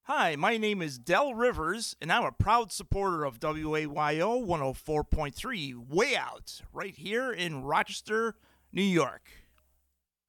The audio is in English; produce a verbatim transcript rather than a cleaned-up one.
Hi, my name is Del Rivers, and I'm a proud supporter of W A Y O one oh four point three Way Out, right here in Rochester, New York.